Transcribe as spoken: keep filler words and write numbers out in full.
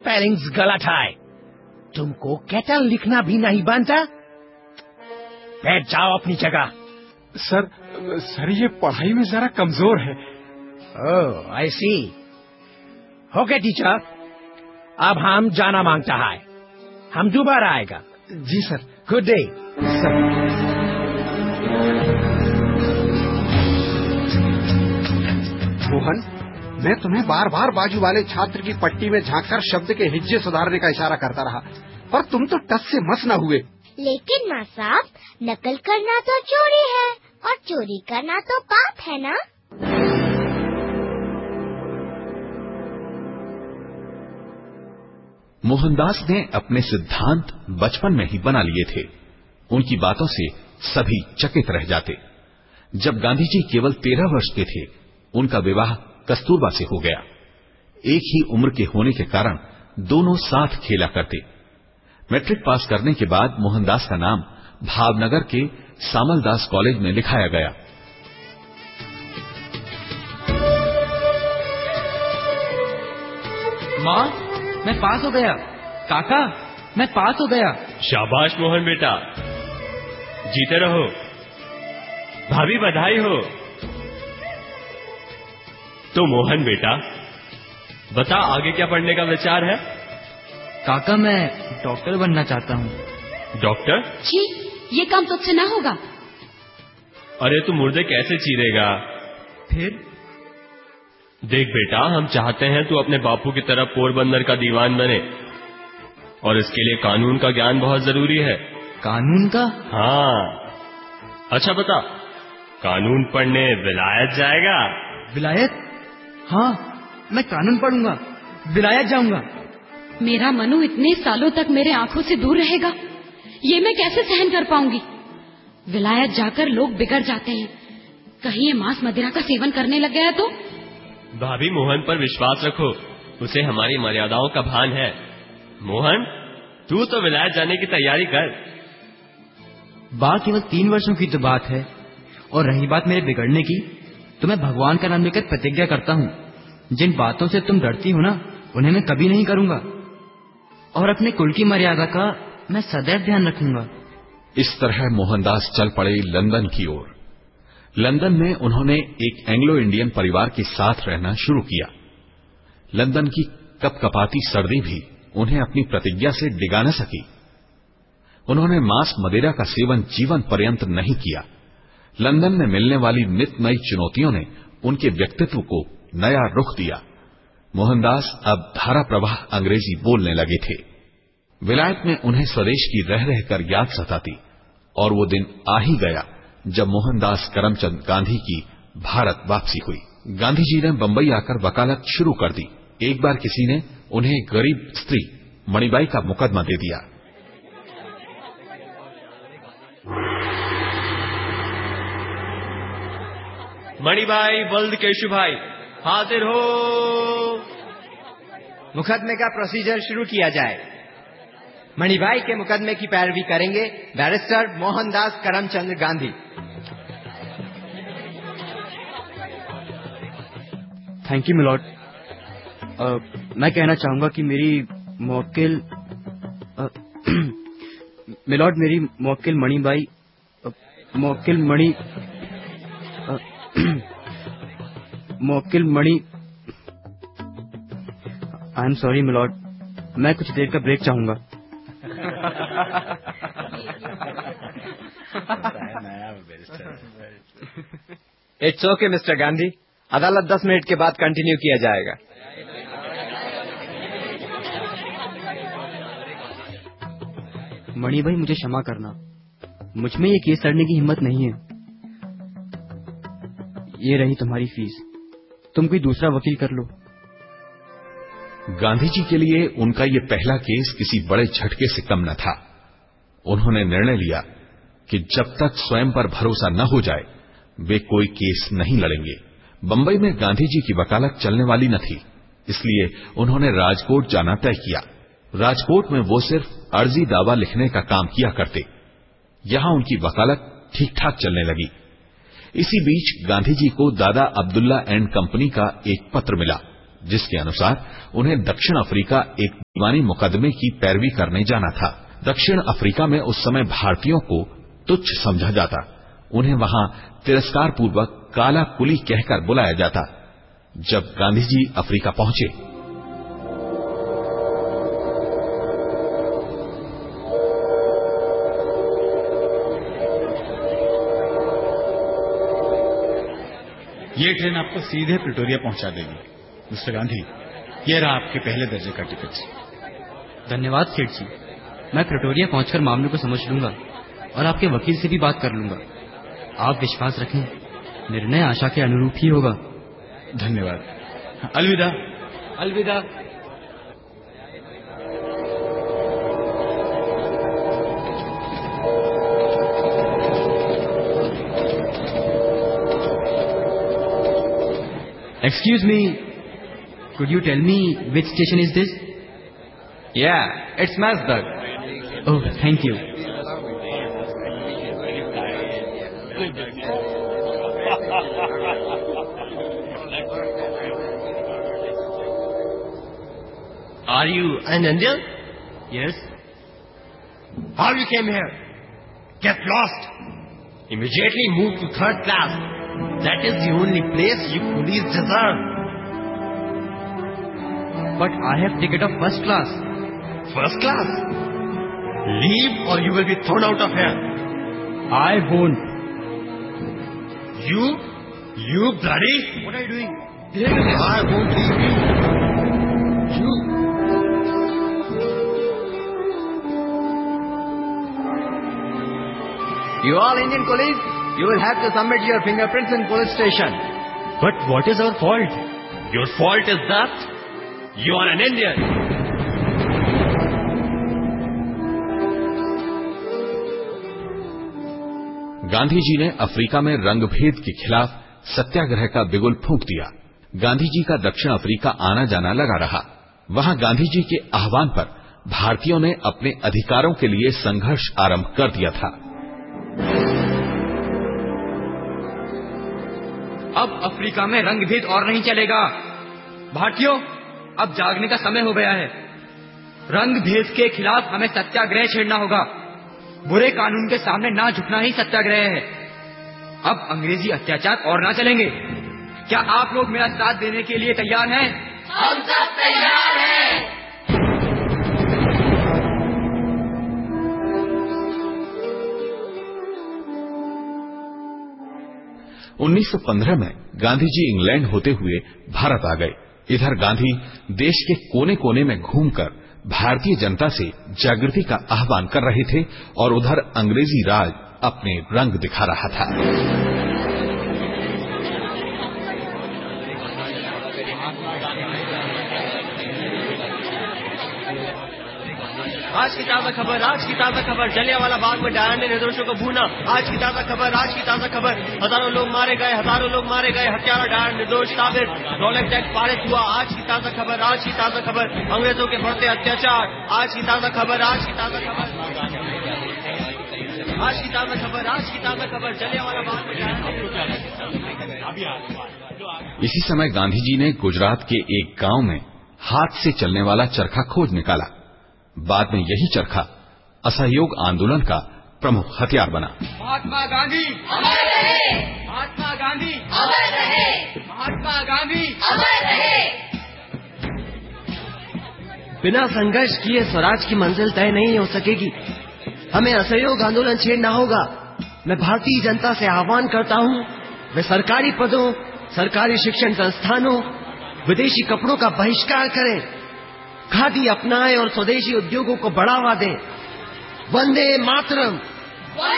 Spellings गलत है। तुमको कैटल लिखना भी नहीं बनता? बैठ जाओ अपनी जगह। सर सर ये पढ़ाई में जरा कमजोर है। ओह आई सी। ओके टीचर, अब हम जाना मांगता है। हम दोबारा आएगा। जी sir. Good day sir. Mohan, मैं तुम्हें बार बार बाजू वाले छात्र की पट्टी में झांककर शब्द के हिज्जे सुधारने का इशारा करता रहा, पर तुम तो टस से मस न हुए। लेकिन माँ साहब, नकल करना तो चोरी है और चोरी करना तो पाप है ना। मोहनदास ने अपने सिद्धांत बचपन में ही बना लिए थे। उनकी बातों से सभी चकित रह जाते। जब गांधी जी केवल तेरह वर्ष के थे, उनका विवाह कस्तूरबा से हो गया। एक ही उम्र के होने के कारण दोनों साथ खेला करते। मैट्रिक पास करने के बाद मोहनदास का नाम भावनगर के सामलदास कॉलेज में लिखाया गया। माँ, मैं पास हो गया। काका, मैं पास हो गया। शाबाश मोहन बेटा, जीते रहो। भाभी बधाई हो। तो मोहन बेटा बता, आगे क्या पढ़ने का विचार है? काका, मैं डॉक्टर बनना चाहता हूँ। डॉक्टर? छी, ये काम तुझसे ना होगा। अरे तू मुर्दे कैसे चीरेगा? फिर? देख बेटा, हम चाहते हैं तू अपने बापू की तरह पोरबंदर का दीवान बने, और इसके लिए कानून का ज्ञान बहुत जरूरी है। कानून का? हाँ। अच्छा बता, कानून पढ़ने विलायत जाएगा? विलायत? हाँ, मैं कानून पढ़ूंगा, विलायत जाऊंगा। मेरा मनु इतने सालों तक मेरे आंखों से दूर रहेगा, ये मैं कैसे सहन कर पाऊंगी। विलायत जाकर लोग बिगड़ जाते हैं, कहीं ये मांस मदिरा का सेवन करने लग गया तो? भाभी, मोहन पर विश्वास रखो, उसे हमारी मर्यादाओं का भान है। मोहन, तू तो विलायत जाने की तैयारी कर। बात केवल तीन वर्षों की तो बात है, और रही बात मेरे बिगड़ने की, तो मैं भगवान का नाम लेकर प्रतिज्ञा करता हूँ, जिन बातों से तुम डरती हो ना, उन्हें मैं कभी नहीं करूंगा, और अपने कुल की मर्यादा का मैं सदैव ध्यान रखूंगा। इस तरह मोहनदास चल पड़े लंदन की ओर। लंदन में उन्होंने एक एंग्लो इंडियन परिवार के साथ रहना शुरू किया। लंदन की कपकपाती सर्दी भी उन्हें अपनी प्रतिज्ञा से डिगा न सकी। उन्होंने मांस मदिरा का सेवन जीवन पर्यंत नहीं किया। लंदन में मिलने वाली नित नई चुनौतियों ने उनके व्यक्तित्व को नया रुख दिया। मोहनदास अब धारा प्रवाह अंग्रेजी बोलने लगे थे। विलायत में उन्हें स्वदेश की रह रहकर याद सताती, और वो दिन आ ही गया जब मोहनदास करमचंद गांधी की भारत वापसी हुई। गांधी जी ने बंबई आकर वकालत शुरू कर दी। एक बार किसी ने उन्हें एक गरीब स्त्री मणिबाई का मुकदमा दे दिया। मणिबाई, बल्द केशु भाई, हाजिर हो। मुकदमे का प्रोसीजर शुरू किया जाए। मणिबाई के मुकदमे की पैरवी करेंगे barrister Mohandas Karamchand Gandhi. Thank you milord. मैं कहना चाहूंगा कि मेरी मौकिल मिलॉर्ड मेरी मौकिल मणिबाई मौकिल मणि मौकिल मणि आई एम सॉरी मिलॉर्ड, मैं कुछ देर का ब्रेक चाहूंगा। इट्स ओके मिस्टर गांधी, अदालत दस मिनट के बाद कंटिन्यू किया जाएगा। मणि भाई, मुझे क्षमा करना, मुझ में ये केस लड़ने की हिम्मत नहीं है। ये रही तुम्हारी फीस, तुम कोई दूसरा वकील कर लो। गांधी जी के लिए उनका ये पहला केस किसी बड़े झटके से कम न था। उन्होंने निर्णय लिया कि जब तक स्वयं पर भरोसा न हो जाए वे कोई केस नहीं लड़ेंगे। बंबई में गांधी जी की वकालत चलने वाली न थी, इसलिए उन्होंने राजकोट जाना तय किया। राजकोट में वो सिर्फ अर्जी दावा लिखने का काम किया करते। यहां उनकी वकालत ठीक ठाक चलने लगी। इसी बीच गांधी जी को दादा अब्दुल्ला एंड कंपनी का एक पत्र मिला, जिसके अनुसार उन्हें दक्षिण अफ्रीका एक दीवानी मुकदमे की पैरवी करने जाना था। दक्षिण अफ्रीका में उस समय भारतीयों को तुच्छ समझा जाता, उन्हें वहां तिरस्कार पूर्वक काला कुली कहकर बुलाया जाता। जब गांधी जी अफ्रीका पहुंचे ये ट्रेन आपको सीधे प्रिटोरिया पहुंचा देगी। मिस्टर गांधी, ये रहा आपके पहले दर्जे का टिकट। धन्यवाद सेठ जी। मैं प्रिटोरिया पहुंचकर मामले को समझ लूंगा और आपके वकील से भी बात कर लूंगा। आप विश्वास रखें, निर्णय आशा के अनुरूप ही होगा। धन्यवाद। अलविदा। अलविदा। Excuse me, could you tell me which station is this? Yeah, it's Mazdag. Oh, thank you. Are you an Indian? Yes. How you came here? Get lost. Immediately move to third class. That is the only place you police deserve. But I have ticket of first class. First class? Leave or you will be thrown out of here. I won't. You? You bloody? What are you doing? I won't leave you. You? You all Indian colleagues? You will have to submit your fingerprints in police station. But what is our fault? Your fault is that you are an Indian. Gandhi ji ने Africa में रंगभेद के खिलाफ सत्याग्रह का बिगुल फूंक दिया। गांधी जी का दक्षिण अफ्रीका आना जाना लगा रहा। वहां गांधी जी के आह्वान पर भारतीयों ने अपने अधिकारों के लिए संघर्ष आरंभ कर दिया था। अब अफ्रीका में रंगभेद और नहीं चलेगा। भारतीयों, अब जागने का समय हो गया है। रंगभेद के खिलाफ हमें सत्याग्रह छेड़ना होगा। बुरे कानून के सामने ना झुकना ही सत्याग्रह है। अब अंग्रेजी अत्याचार और ना चलेंगे। क्या आप लोग मेरा साथ देने के लिए तैयार हैं? हम सब तैयार हैं। उन्नीस सौ पंद्रह में गांधी जी इंग्लैंड होते हुए भारत आ गए। इधर गांधी देश के कोने कोने में घूमकर भारतीय जनता से जागृति का आह्वान कर रहे थे और उधर अंग्रेजी राज अपने रंग दिखा रहा था। आज की ताजा खबर, आज की ताजा खबर, जलियांवाला बाग में डायन ने निर्दोषों को भूना। आज की ताजा खबर, आज की ताजा खबर, हजारों लोग मारे गए, हजारों लोग मारे गए, हत्यारा डायन निर्दोष साबित, रॉलेट टैक्स पारित हुआ। आज की ताजा खबर, आज की ताजा खबर, अंग्रेजों के बढ़ते अत्याचार। आज की ताजा खबर, आज की ताजा खबर, आज की ताजा खबर, आज की ताजा खबर, जलियांवाला बाग में डायन। इसी समय गांधी जी ने गुजरात के एक गांव में हाथ से चलने वाला चरखा खोज निकाला। बाद में यही चरखा असहयोग आंदोलन का प्रमुख हथियार बना। महात्मा गांधी अमर रहे, महात्मा गांधी अमर रहे, महात्मा गांधी अमर रहे। बिना संघर्ष किए स्वराज की मंजिल तय नहीं हो सकेगी। हमें असहयोग आंदोलन छेड़ना होगा। मैं भारतीय जनता से आह्वान करता हूँ, वे सरकारी पदों, सरकारी शिक्षण संस्थानों, विदेशी कपड़ों का बहिष्कार करें, खादी अपनाएं और स्वदेशी उद्योगों को बढ़ावा दें। वंदे मातरम।